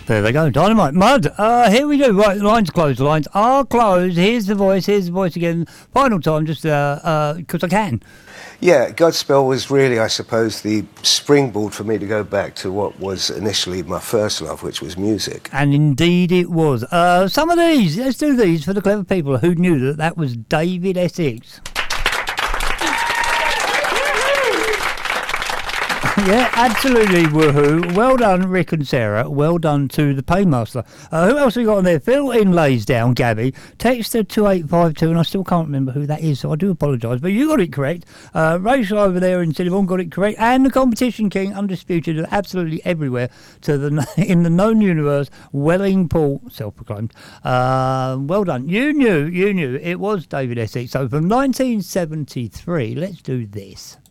There they go, Dynamite. Mud, here we go. Right, the lines closed. The lines are closed. Here's the voice again. Final time, just because I can. Yeah, Godspell was really, I suppose, the springboard for me to go back to what was initially my first love, which was music. And indeed it was. Some of these, let's do these for the clever people who knew that was David Essex. Yeah, absolutely, woohoo. Well done, Rick and Sarah. Well done to the Paymaster. Who else have we got on there? Phil in Laysdown, Gabby. Texter 2852, and I still can't remember who that is, so I do apologise. But you got it correct. Rachel over there in Cinnabon got it correct. And the Competition King, undisputed, absolutely everywhere in the known universe, Welling Paul, self-proclaimed. Well done. You knew. It was David Essex. So from 1973, let's do this.